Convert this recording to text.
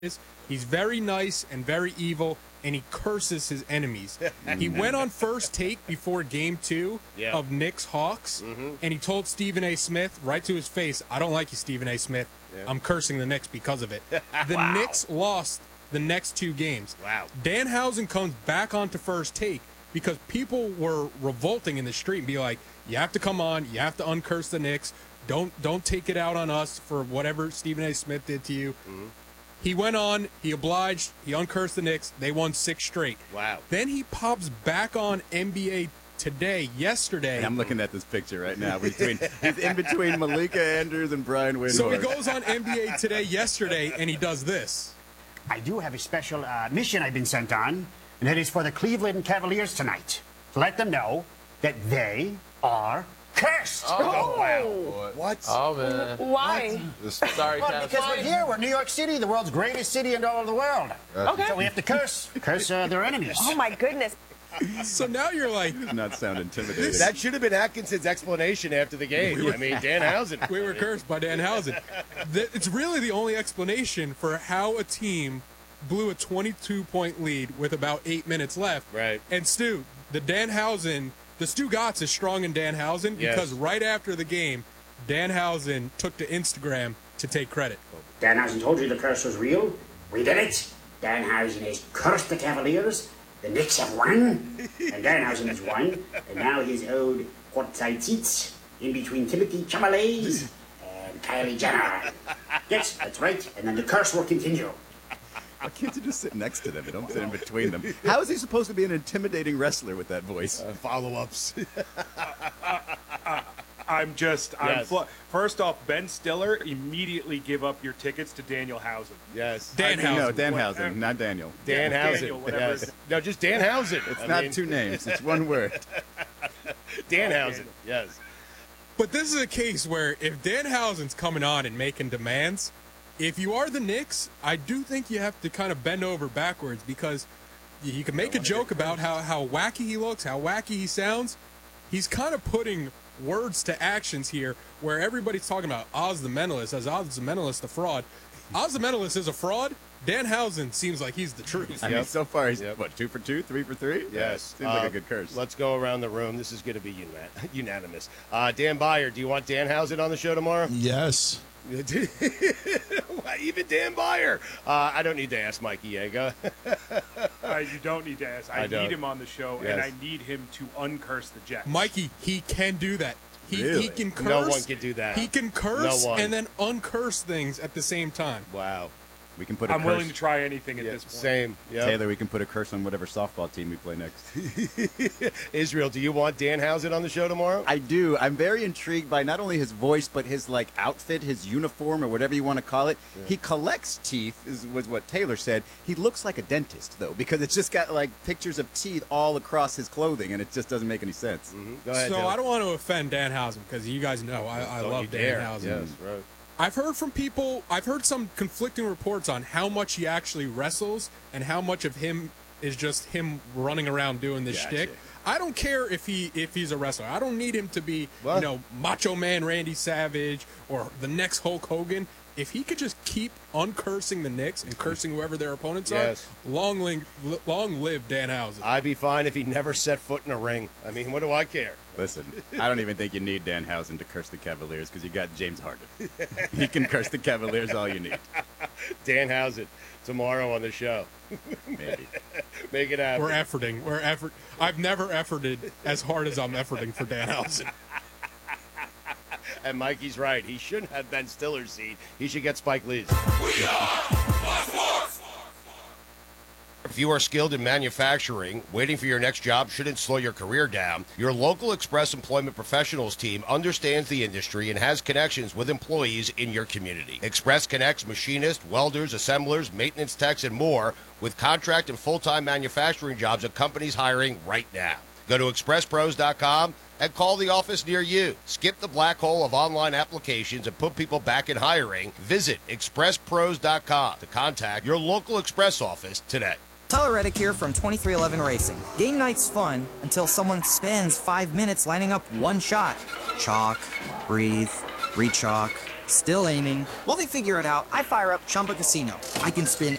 is. He's very nice and very evil, and he curses his enemies. He went on First Take before Game 2 of Knicks-Hawks, and he told Stephen A. Smith right to his face, I don't like you, Stephen A. Smith. I'm cursing the Knicks because of it. The Knicks lost the next 2 games. Wow. Danhausen comes back onto First Take because people were revolting in the street and be like, you have to come on, you have to uncurse the Knicks. Don't take it out on us for whatever Stephen A. Smith did to you. He went on, he obliged, he uncursed the Knicks. They won 6 straight. Wow. Then he pops back on NBA yesterday. Hey, I'm looking at this picture right now. He's in between Malika Andrews and Brian Windhorst. So he goes on NBA Today yesterday, and he does this. I do have a special mission I've been sent on, and it is for the Cleveland Cavaliers tonight. To let them know that they are cursed. Oh, wow. What? Oh, man. Why? Sorry, Well, Cass. because we're here. We're New York City, the world's greatest city in all of the world. Okay. So we have to curse their enemies. Oh, my goodness. So now you're like, Does not sound intimidating. That should have been Atkinson's explanation after the game. I mean, Danhausen. we were cursed by Danhausen. It's really the only explanation for how a team blew a 22-point lead with about 8 minutes left. Right. And Stu Gatz is strong in Danhausen because right after the game, Danhausen took to Instagram to take credit. Danhausen told you the curse was real. We did it. Danhausen has cursed the Cavaliers. The Knicks have won. And Danhausen has won. And now he's owed courtside seats in between Timothy Chalamet and Kylie Jenner. Yes, that's right. And then the curse will continue. Why can't you just sit next to them? Don't sit in between them. How is he supposed to be an intimidating wrestler with that voice? Follow-ups. First off, Ben Stiller, immediately give up your tickets to Daniel Hausen. Yes. Danhausen. No, Danhausen, not Daniel. Danhausen. Daniel, whatever. Yes. No, just Danhausen. It's not 2 names. It's 1 word. Danhausen. Yes. But this is a case where if Danhausen's coming on and making demands, if you are the Knicks, I do think you have to kind of bend over backwards because you can make a joke about how wacky he looks, how wacky he sounds. He's kind of putting words to actions here where everybody's talking about Oz the Mentalist, as Oz the Mentalist, the fraud. Oz the Mentalist is a fraud. Danhausen seems like he's the truth. I mean, so far he's, what, 2 for 2, 3 for 3? Yes. Seems like a good curse. Let's go around the room. This is going to be unanimous. Dan Byer, do you want Danhausen on the show tomorrow? Yes. Even Dan Byer. I don't need to ask Mikey Yega. You don't need to ask. I need him on the show, Yes. and I need him to uncurse the Jets. Mikey, he can do that. He Really? can curse. No one can do that. He can curse No one. and then uncurse things at the same time. Wow. We can put a I'm curse. willing to try anything at this point. Same. Yep. Taylor, we can put a curse on whatever softball team we play next. Israel, do you want Danhausen on the show tomorrow? I do. I'm very intrigued by not only his voice, but his outfit, his uniform, or whatever you want to call it. Yeah. He collects teeth, was what Taylor said. He looks like a dentist, though, because it's just got pictures of teeth all across his clothing, and it just doesn't make any sense. Mm-hmm. Go ahead, So Taylor. I don't want to offend Danhausen because you guys know I love Danhausen. Yes, right. I've heard from people, I've heard some conflicting reports on how much he actually wrestles and how much of him is just him running around doing this shtick. I don't care if he's a wrestler. I don't need him to be, Macho Man Randy Savage or the next Hulk Hogan. If he could just keep uncursing the Knicks and cursing whoever their opponents are, long live Danhausen. I'd be fine if he never set foot in a ring. I mean, what do I care? Listen, I don't even think you need Danhausen to curse the Cavaliers because you got James Harden. He can curse the Cavaliers all you need. Danhausen, tomorrow on the show. Maybe. Make it happen. We're efforting. I've never efforted as hard as I'm efforting for Danhausen. And Mikey's right. He shouldn't have Ben Stiller's seat. He should get Spike Lee's. If you are skilled in manufacturing, waiting for your next job shouldn't slow your career down. Your local Express Employment Professionals team understands the industry and has connections with employees in your community. Express connects machinists, welders, assemblers, maintenance techs, and more with contract and full-time manufacturing jobs at companies hiring right now. Go to expresspros.com and call the office near you. Skip the black hole of online applications and put people back in hiring. Visit expresspros.com to contact your local Express office today. Tyler Reddick here from 2311 Racing. Game night's fun until someone spends 5 minutes lining up one shot. Chalk, breathe, re-chalk, Still aiming. While they figure it out, I fire up Chumba Casino. I can spin